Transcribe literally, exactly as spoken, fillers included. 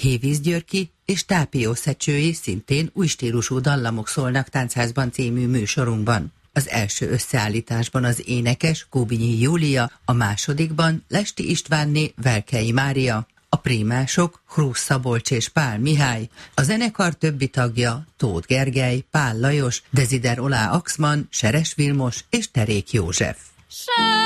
Hévíz Györki és Tápió Szecsői szintén új stílusú dallamok szólnak Táncházban című műsorunkban. Az első összeállításban az énekes Kubinyi Júlia, a másodikban Lesti Istvánné Velkei Mária, a prímások Hrusz Szabolcs és Pál Mihály, a zenekar többi tagja Tóth Gergely, Pál Lajos, Desider Olá Axman, Seres Vilmos és Terék József.